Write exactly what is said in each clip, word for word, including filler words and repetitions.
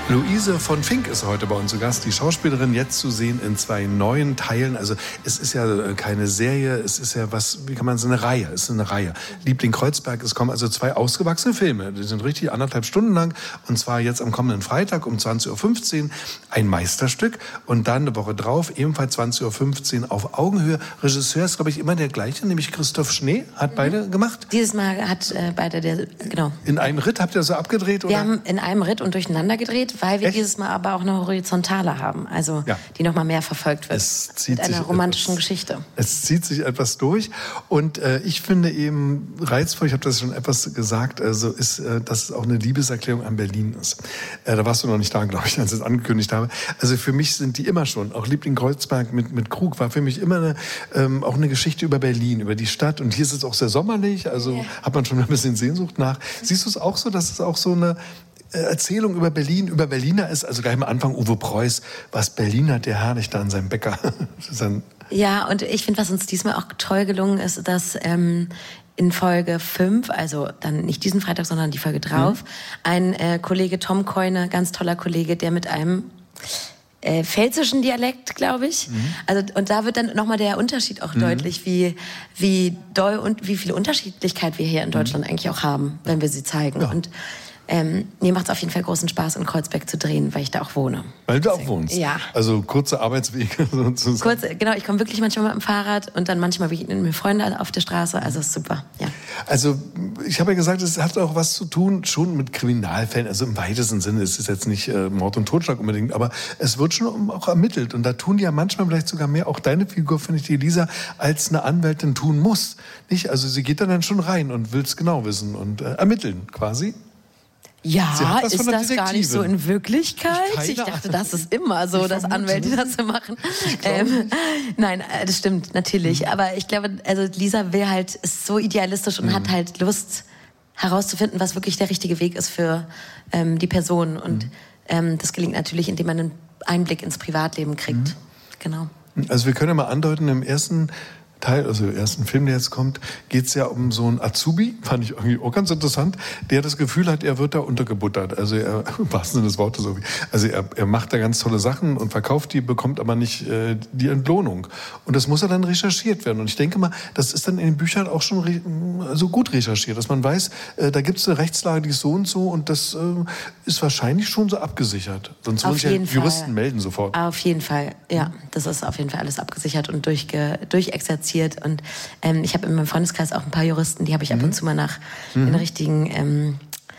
Luise von Fink ist heute bei uns zu Gast. Die Schauspielerin jetzt zu sehen in zwei neuen Teilen. Also es ist ja keine Serie, es ist ja was, wie kann man sagen, eine Reihe. Es ist eine Reihe. Liebling Kreuzberg, es kommen also zwei ausgewachsene Filme. Die sind richtig anderthalb Stunden lang. Und zwar jetzt am kommenden Freitag um zwanzig Uhr fünfzehn ein Meisterstück. Und dann eine Woche drauf, ebenfalls zwanzig Uhr fünfzehn auf Augenhöhe. Regisseur ist, glaube ich, immer der gleiche, nämlich Christoph Schnee. Hat mhm. beide gemacht. Dieses Mal hat äh, beide, der, genau. In einem Ritt habt ihr das so abgedreht? Oder? Wir haben in einem Ritt und durcheinander gedreht, weil wir Echt? dieses Mal aber auch eine horizontale haben, also ja. die noch mal mehr verfolgt wird. Es zieht mit einer sich romantischen etwas, Geschichte. Es zieht sich etwas durch und äh, ich finde eben reizvoll, ich habe das schon etwas gesagt, also ist, äh, dass es auch eine Liebeserklärung an Berlin ist. Äh, da warst du noch nicht da, glaube ich, als ich es angekündigt habe. Also für mich sind die immer schon, auch Liebling Kreuzberg mit, mit Krug war für mich immer eine, ähm, auch eine Geschichte über Berlin, über die Stadt. Und hier ist es auch sehr sommerlich, also yeah. hat man schon ein bisschen Sehnsucht nach. Siehst du es auch so, dass es auch so eine Erzählung über Berlin, über Berliner ist, also gleich am Anfang Uwe Preuß, was Berlin hat, der herrlich da an seinem Bäcker. Ja, und ich finde, was uns diesmal auch toll gelungen ist, dass ähm, in Folge fünf, also dann nicht diesen Freitag, sondern die Folge drauf, mhm. ein äh, Kollege Tom Keune, ganz toller Kollege, der mit einem äh, pfälzischen Dialekt, glaube ich, mhm. also und da wird dann nochmal der Unterschied auch mhm. deutlich, wie wie doll und wie viel Unterschiedlichkeit wir hier in Deutschland mhm. eigentlich auch haben, wenn wir sie zeigen. Ja. Und Ähm, mir macht es auf jeden Fall großen Spaß, in Kreuzberg zu drehen, weil ich da auch wohne. Weil du auch wohnst? Ja. Also kurze Arbeitswege sozusagen? Kurz, genau, ich komme wirklich manchmal mit dem Fahrrad und dann manchmal begegnen mir Freunde auf der Straße, also ist super, ja. Also ich habe ja gesagt, es hat auch was zu tun schon mit Kriminalfällen, also im weitesten Sinne, es ist jetzt nicht äh, Mord und Totschlag unbedingt, aber es wird schon auch ermittelt und da tun die ja manchmal vielleicht sogar mehr, auch deine Figur, finde ich, die Elisa, als eine Anwältin tun muss. Nicht? Also sie geht da dann schon rein und will es genau wissen und äh, ermitteln quasi. Ja, ist das gar nicht so in Wirklichkeit? Ich, ich dachte, das ist immer so, dass Anwälte das so machen. Ähm, nein, das stimmt, natürlich. Mhm. Aber ich glaube, also Lisa will halt, ist so idealistisch und mhm. hat halt Lust herauszufinden, was wirklich der richtige Weg ist für ähm, die Person. Und mhm. ähm, das gelingt natürlich, indem man einen Einblick ins Privatleben kriegt. Mhm. Genau. Also wir können ja mal andeuten, im ersten Teil, also im ersten Film, der jetzt kommt, geht es ja um so einen Azubi, fand ich irgendwie auch ganz interessant, der das Gefühl hat, er wird da untergebuttert. Also er, im wahrsten Sinne des Wortes, so wie, also er, er macht da ganz tolle Sachen und verkauft die, bekommt aber nicht äh, die Entlohnung. Und das muss er dann recherchiert werden. Und ich denke mal, das ist dann in den Büchern auch schon re- so gut recherchiert, dass man weiß, äh, da gibt es eine Rechtslage, die ist so und so und das äh, ist wahrscheinlich schon so abgesichert. Sonst würden sich ja Juristen Fall. melden sofort. Auf jeden Fall, ja. Das ist auf jeden Fall alles abgesichert und durchge- durchexerziert. Und ähm, ich habe in meinem Freundeskreis auch ein paar Juristen, die habe ich ab und zu mal nach mhm. den richtigen, ähm,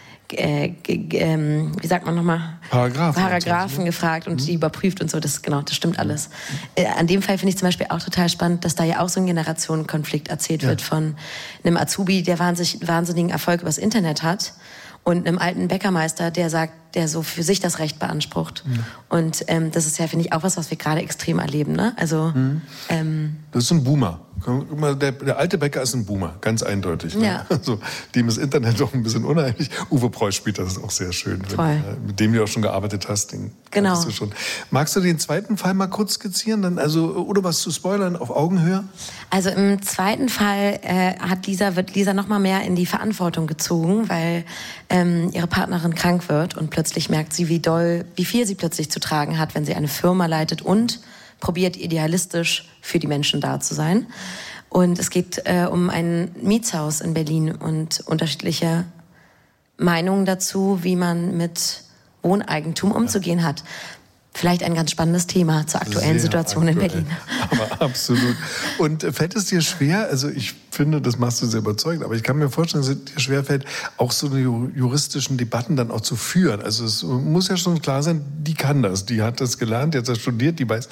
äh, g- g- ähm, wie sagt man nochmal? Paragraphen. Paragraphen gefragt und mhm. die überprüft und so. Das, genau, das stimmt alles. Äh, an dem Fall finde ich zum Beispiel auch total spannend, dass da ja auch so ein Generationenkonflikt erzählt ja. wird von einem Azubi, der wahnsinnig, wahnsinnigen Erfolg übers Internet hat. Und einem alten Bäckermeister, der sagt, der so für sich das Recht beansprucht. Mhm. Und ähm, das ist ja, finde ich, auch was, was wir gerade extrem erleben. Ne? Also, mhm. ähm, das ist ein Boomer. Der, der alte Bäcker ist ein Boomer, ganz eindeutig. Ne? Ja. Also, dem ist Internet doch ein bisschen unheimlich. Uwe Preuß spielt das auch sehr schön. Toll. Wenn, mit dem du auch schon gearbeitet hast. Den genau. Du schon. Magst du den zweiten Fall mal kurz skizzieren? Dann, also, oder was zu spoilern auf Augenhöhe? Also im zweiten Fall äh, hat Lisa, wird Lisa noch mal mehr in die Verantwortung gezogen, weil ähm, ihre Partnerin krank wird und plötzlich merkt sie, wie doll, wie viel sie plötzlich zu tragen hat, wenn sie eine Firma leitet und probiert idealistisch für die Menschen da zu sein. Und es geht äh, um ein Mietshaus in Berlin und unterschiedliche Meinungen dazu, wie man mit Wohneigentum umzugehen hat. Vielleicht ein ganz spannendes Thema zur aktuellen Sehr Situation aktuell. in Berlin. Aber absolut. Und fällt es dir schwer, also ich finde, das machst du sehr überzeugend, aber ich kann mir vorstellen, dass es dir schwerfällt, auch so eine juristischen Debatten dann auch zu führen. Also es muss ja schon klar sein, die kann das, die hat das gelernt, die hat das studiert, die weiß,